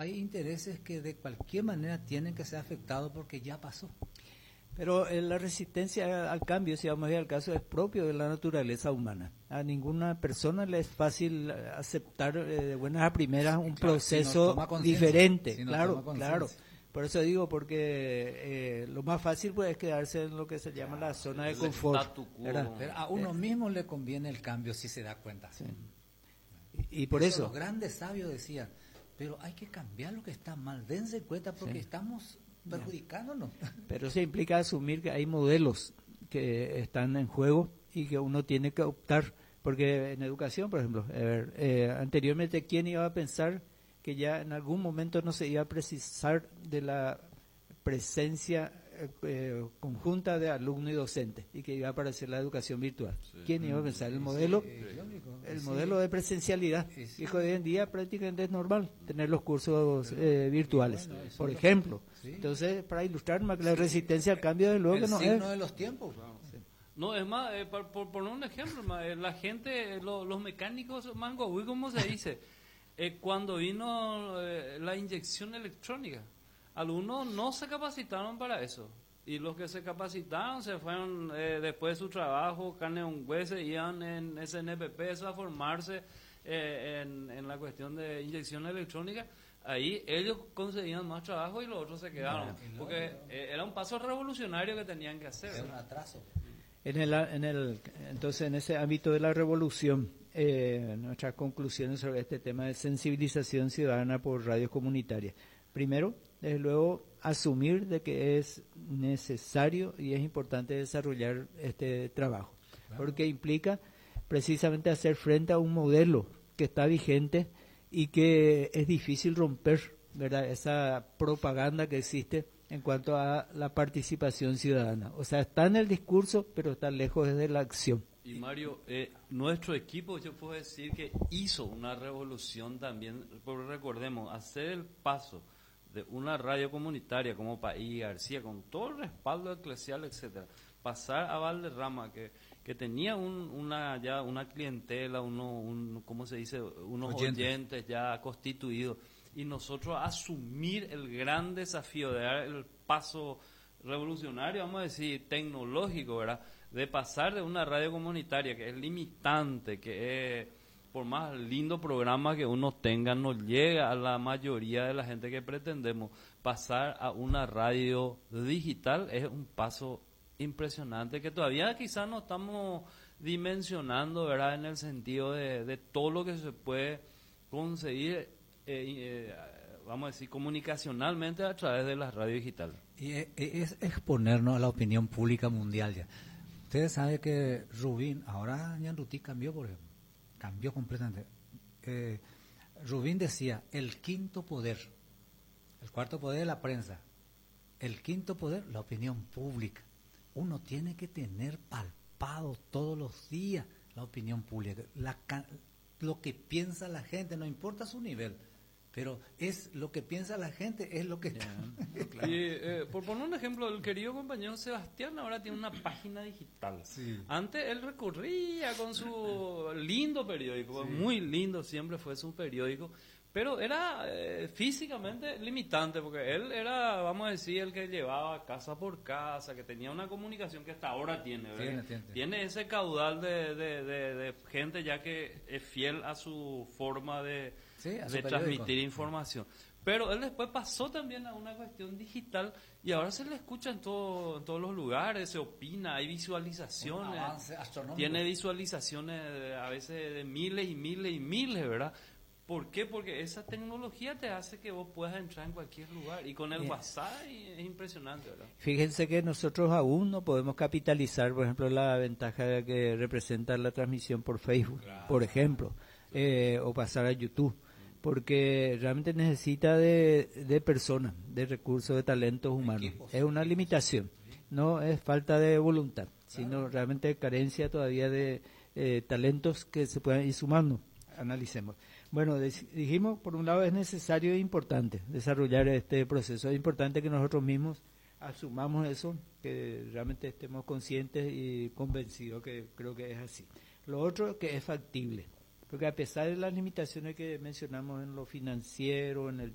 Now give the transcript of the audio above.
hay intereses que de cualquier manera tienen que ser afectados porque ya pasó. Pero la resistencia al cambio, si vamos a ir al caso, es propio de la naturaleza humana. A ninguna persona le es fácil aceptar de buenas a primeras un proceso diferente. Si claro. Por eso digo, porque lo más fácil pues, es quedarse en lo que se llama la zona de confort. Pero a uno mismo le conviene el cambio si se da cuenta. Sí. Y por eso los grandes sabios decían, pero hay que cambiar lo que está mal, dense cuenta porque estamos perjudicándonos. Pero eso implica asumir que hay modelos que están en juego y que uno tiene que optar, porque en educación, por ejemplo, anteriormente, ¿quién iba a pensar que ya en algún momento no se iba a precisar de la presencia conjunta de alumno y docente y que iba a aparecer la educación virtual? Sí. ¿Quién iba a pensar? El modelo de presencialidad, que hoy en día prácticamente es normal tener los cursos virtuales, por ejemplo. Entonces, para ilustrar más la resistencia al cambio, de luego que no es de los tiempos. No, es más, por poner un ejemplo, la gente, los mecánicos, mango, ¿cómo se dice? Cuando vino la inyección electrónica, algunos no se capacitaron para eso. Y los que se capacitaron se fueron después de su trabajo, carne un hueso, iban en SNPP a formarse en la cuestión de inyección electrónica. Ahí ellos conseguían más trabajo y los otros se quedaron. Porque era un paso revolucionario que tenían que hacer. Era un atraso. Entonces, en ese ámbito de la revolución, nuestras conclusiones sobre este tema de sensibilización ciudadana por radios comunitarias. Primero, desde luego, asumir de que es necesario y es importante desarrollar este trabajo, porque implica precisamente hacer frente a un modelo que está vigente y que es difícil romper, ¿verdad?, esa propaganda que existe en cuanto a la participación ciudadana. O sea, está en el discurso, pero está lejos de la acción. Y Mario, nuestro equipo, yo puedo decir que hizo una revolución también, porque recordemos, hacer el paso de una radio comunitaria como País García, con todo el respaldo eclesial, etcétera, pasar a Valderrama, que tenía una clientela, ¿cómo se dice?, unos oyentes ya constituidos, y nosotros asumir el gran desafío de dar el paso revolucionario, vamos a decir, tecnológico, ¿verdad?, de pasar de una radio comunitaria que es limitante, que es, por más lindo programa que uno tenga, no llega a la mayoría de la gente que pretendemos. Pasar a una radio digital es un paso impresionante que todavía quizás no estamos dimensionando, ¿verdad?, en el sentido de todo lo que se puede conseguir, vamos a decir, comunicacionalmente a través de las radios digitales. Y es exponernos a la opinión pública mundial ya. Ustedes saben que Rubín, ahora Ñanrutí cambió, por ejemplo, cambió completamente. Rubín decía, el quinto poder, el cuarto poder es la prensa, el quinto poder, la opinión pública. Uno tiene que tener palpado todos los días la opinión pública, lo que piensa la gente, no importa su nivel, pero es lo que piensa la gente, es lo que está. Claro. Y, por poner un ejemplo, el querido compañero Sebastián ahora tiene una página digital. Sí. Antes él recorría con su lindo periódico, sí, muy lindo siempre fue su periódico, pero era físicamente limitante, porque él era, vamos a decir, el que llevaba casa por casa, que tenía una comunicación que hasta ahora tiene, ¿verdad? Tiene ese caudal de gente ya que es fiel a su forma de transmitir información. Pero él después pasó también a una cuestión digital y ahora se le escucha en todos los lugares, se opina, hay visualizaciones, tiene visualizaciones a veces de miles y miles y miles, ¿verdad? ¿Por qué? Porque esa tecnología te hace que vos puedas entrar en cualquier lugar. Y con el WhatsApp es impresionante, ¿verdad? Fíjense que nosotros aún no podemos capitalizar, por ejemplo, la ventaja que representa la transmisión por Facebook, claro, por ejemplo, o pasar a YouTube. Porque realmente necesita de personas, de recursos, de talentos humanos. Equipos. Es una limitación, no es falta de voluntad, sino realmente carencia todavía de talentos que se puedan ir sumando. Analicemos. Bueno, dijimos, por un lado es necesario e importante desarrollar este proceso. Es importante que nosotros mismos asumamos eso, que realmente estemos conscientes y convencidos que creo que es así. Lo otro, que es factible. Porque a pesar de las limitaciones que mencionamos en lo financiero, en el